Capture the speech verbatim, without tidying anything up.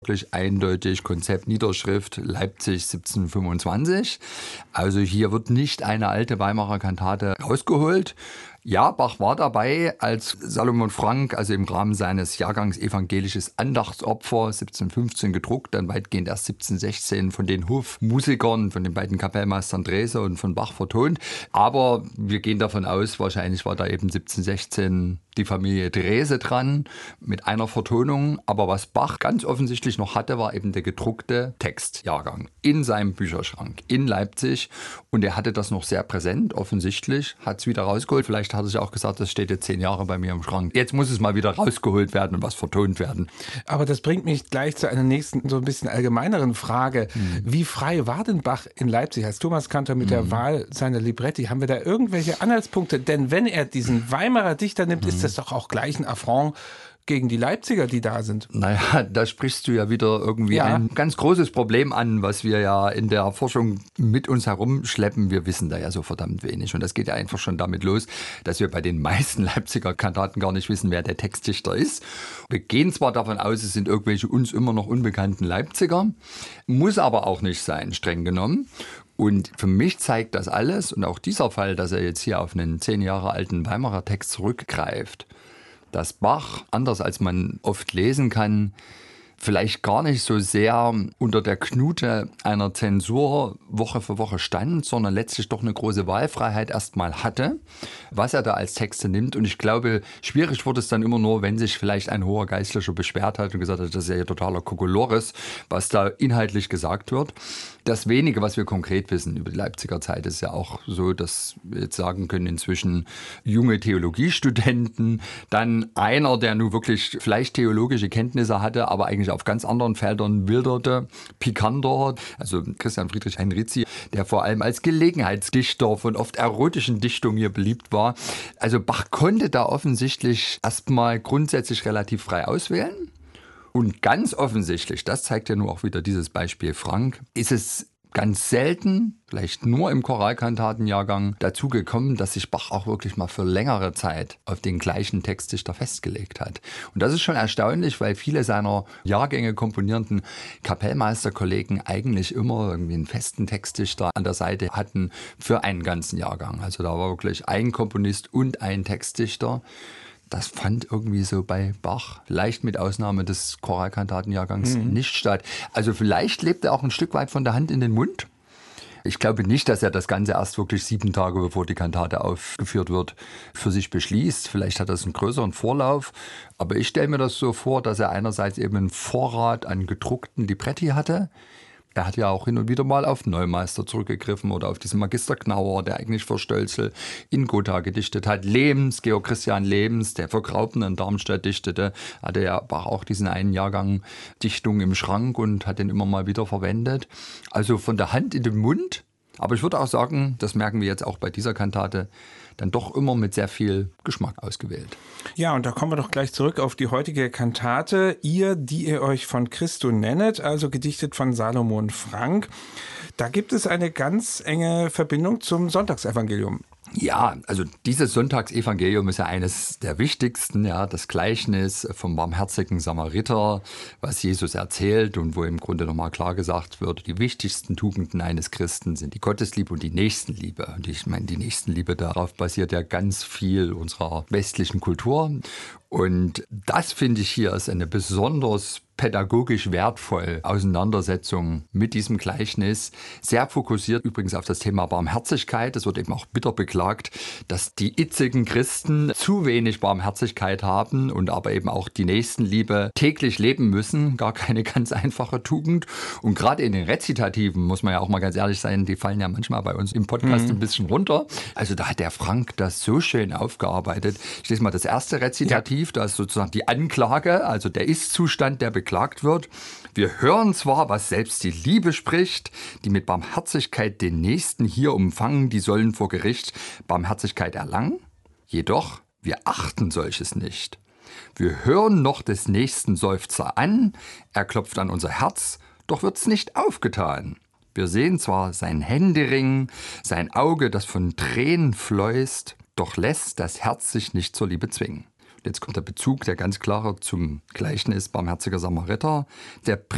wirklich eindeutig Konzept Niederschrift Leipzig siebzehnhundertfünfundzwanzig. Also hier wird nicht eine alte Weimarer Kantate rausgeholt. Ja, Bach war dabei, als Salomon Frank, also im Rahmen seines Jahrgangs Evangelisches Andachtsopfer siebzehnhundertfünfzehn gedruckt, dann weitgehend erst siebzehnhundertsechzehn von den Hofmusikern, von den beiden Kapellmeistern Drese und von Bach vertont. Aber wir gehen davon aus, wahrscheinlich war da eben siebzehnhundertsechzehn die Familie Drese dran mit einer Vertonung. Aber was Bach ganz offensichtlich noch hatte, war eben der gedruckte Textjahrgang in seinem Bücherschrank in Leipzig. Und er hatte das noch sehr präsent, offensichtlich, hat es wieder rausgeholt. Vielleicht hat er sich auch gesagt, das steht jetzt zehn Jahre bei mir im Schrank. Jetzt muss es mal wieder rausgeholt werden und was vertont werden. Aber das bringt mich gleich zu einer nächsten, so ein bisschen allgemeineren Frage. Mhm. Wie frei war denn Bach in Leipzig als Thomas Kantor mit mhm. der Wahl seiner Libretti? Haben wir da irgendwelche Anhaltspunkte? Denn wenn er diesen Weimarer Dichter nimmt, mhm. ist das doch auch gleich ein Affront gegen die Leipziger, die da sind. Naja, da sprichst du ja wieder irgendwie ja. ein ganz großes Problem an, was wir ja in der Forschung mit uns herumschleppen. Wir wissen da ja so verdammt wenig. Und das geht ja einfach schon damit los, dass wir bei den meisten Leipziger Kantaten gar nicht wissen, wer der Textdichter ist. Wir gehen zwar davon aus, es sind irgendwelche uns immer noch unbekannten Leipziger, muss aber auch nicht sein, streng genommen. Und für mich zeigt das alles und auch dieser Fall, dass er jetzt hier auf einen zehn Jahre alten Weimarer Text zurückgreift, dass Bach, anders als man oft lesen kann, vielleicht gar nicht so sehr unter der Knute einer Zensur Woche für Woche stand, sondern letztlich doch eine große Wahlfreiheit erstmal hatte, was er da als Texte nimmt. Und ich glaube, schwierig wurde es dann immer nur, wenn sich vielleicht ein hoher Geistlicher beschwert hat und gesagt hat, das ist ja totaler Kokolores, was da inhaltlich gesagt wird. Das wenige, was wir konkret wissen über die Leipziger Zeit, ist ja auch so, dass wir jetzt sagen können, inzwischen junge Theologiestudenten, dann einer, der nun wirklich vielleicht theologische Kenntnisse hatte, aber eigentlich auf ganz anderen Feldern wilderte, pikanter, also Christian Friedrich Henrici, der vor allem als Gelegenheitsdichter von oft erotischen Dichtungen hier beliebt war. Also Bach konnte da offensichtlich erstmal grundsätzlich relativ frei auswählen. Und ganz offensichtlich, das zeigt ja nur auch wieder dieses Beispiel Frank, ist es ganz selten, vielleicht nur im Choralkantatenjahrgang, dazu gekommen, dass sich Bach auch wirklich mal für längere Zeit auf den gleichen Textdichter festgelegt hat. Und das ist schon erstaunlich, weil viele seiner Jahrgänge komponierenden Kapellmeisterkollegen eigentlich immer irgendwie einen festen Textdichter an der Seite hatten für einen ganzen Jahrgang. Also da war wirklich ein Komponist und ein Textdichter. Das fand irgendwie so bei Bach, vielleicht mit Ausnahme des Choralkantatenjahrgangs, mhm. nicht statt. Also vielleicht lebt er auch ein Stück weit von der Hand in den Mund. Ich glaube nicht, dass er das Ganze erst wirklich sieben Tage, bevor die Kantate aufgeführt wird, für sich beschließt. Vielleicht hat das einen größeren Vorlauf. Aber ich stelle mir das so vor, dass er einerseits eben einen Vorrat an gedruckten Libretti hatte. Er hat ja auch hin und wieder mal auf Neumeister zurückgegriffen oder auf diesen Magister Knauer, der eigentlich für Stölzel in Gotha gedichtet hat. Lehms, Georg Christian Lehms, der für Graupen in Darmstadt dichtete, hatte ja auch diesen einen Jahrgang Dichtung im Schrank und hat den immer mal wieder verwendet. Also von der Hand in den Mund. Aber ich würde auch sagen, das merken wir jetzt auch bei dieser Kantate, dann doch immer mit sehr viel Geschmack ausgewählt. Ja, und da kommen wir doch gleich zurück auf die heutige Kantate. Ihr, die ihr euch von Christo nennet, also gedichtet von Salomon Frank. Da gibt es eine ganz enge Verbindung zum Sonntagsevangelium. Ja, also dieses Sonntagsevangelium ist ja eines der wichtigsten, ja, das Gleichnis vom barmherzigen Samariter, was Jesus erzählt und wo im Grunde nochmal klar gesagt wird, die wichtigsten Tugenden eines Christen sind die Gottesliebe und die Nächstenliebe. Und ich meine, die Nächstenliebe, darauf basiert ja ganz viel unserer westlichen Kultur. Und das, finde ich, hier ist eine besonders pädagogisch wertvolle Auseinandersetzung mit diesem Gleichnis. Sehr fokussiert übrigens auf das Thema Barmherzigkeit. Es wird eben auch bitter beklagt, dass die itzigen Christen zu wenig Barmherzigkeit haben und aber eben auch die Nächstenliebe täglich leben müssen. Gar keine ganz einfache Tugend. Und gerade in den Rezitativen, muss man ja auch mal ganz ehrlich sein, die fallen ja manchmal bei uns im Podcast mhm. ein bisschen runter. Also da hat der Frank das so schön aufgearbeitet. Ich lese mal das erste Rezitativ. Ja. Da ist sozusagen die Anklage, also der Ist-Zustand, der beklagt wird. Wir hören zwar, was selbst die Liebe spricht, die mit Barmherzigkeit den Nächsten hier umfangen, die sollen vor Gericht Barmherzigkeit erlangen. Jedoch, wir achten solches nicht. Wir hören noch des Nächsten Seufzer an, er klopft an unser Herz, doch wird's nicht aufgetan. Wir sehen zwar sein Händering, sein Auge, das von Tränen fleust, doch lässt das Herz sich nicht zur Liebe zwingen. Jetzt kommt der Bezug, der ganz klare zum Gleichnis barmherziger Samariter. Der